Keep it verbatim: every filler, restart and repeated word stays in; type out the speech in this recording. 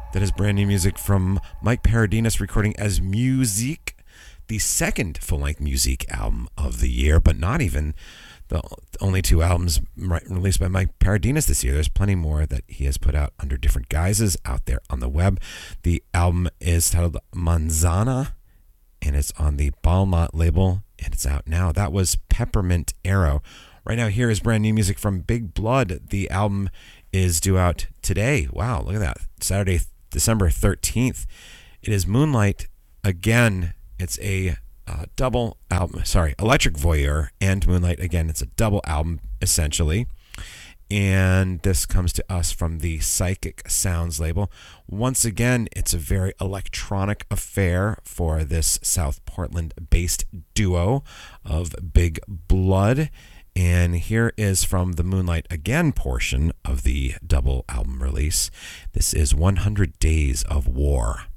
That is brand new music from Mike Paradinas, recording as Musique, the second full-length Musique album of the year, but not even the only two albums released by Mike Paradinas this year. There's plenty more that he has put out under different guises out there on the web. The album is titled Manzana, and it's on the Balmont label, and it's out now. That was Peppermint Arrow. Right now, here is brand new music from Big Blood. The album is due out today. Wow, look at that. Saturday, December thirteenth. It is Moonlight again. It's a uh, double album. Sorry, Electric Voyeur and Moonlight again. It's a double album, essentially. And this comes to us from the Psychic Sounds label. Once again, it's a very electronic affair for this South Portland-based duo of Big Blood. And here is from the Moonlight Again portion of the double album release. This is one hundred Days of War.